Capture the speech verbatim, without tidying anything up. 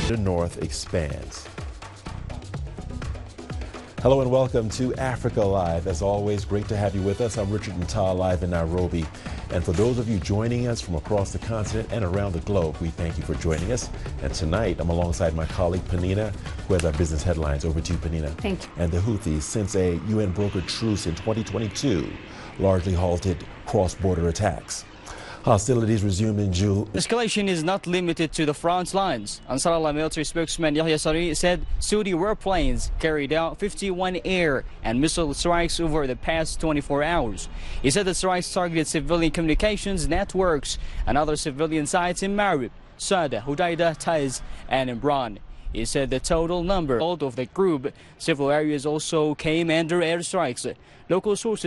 The North expands. Hello and welcome to Africa Live. As always, great to have you with us. I'm Richard Ntah, live in Nairobi. And for those of you joining us from across the continent and around the globe, we thank you for joining us. And tonight, I'm alongside my colleague Panina, who has our business headlines. Over to you, Panina. Thank you. And the Houthis, since a U N-brokered truce in twenty twenty-two, largely halted cross-border attacks. Hostilities resumed in June. Escalation is not limited to the front lines. Ansar Allah military spokesman Yahya Sari said Saudi warplanes carried out fifty-one air and missile strikes over the past twenty-four hours. He said the strikes targeted civilian communications networks and other civilian sites in Marib, Sada, Hudaydah, Taiz, and Imran. He said the total number of the group, several areas also came under airstrikes. Local sources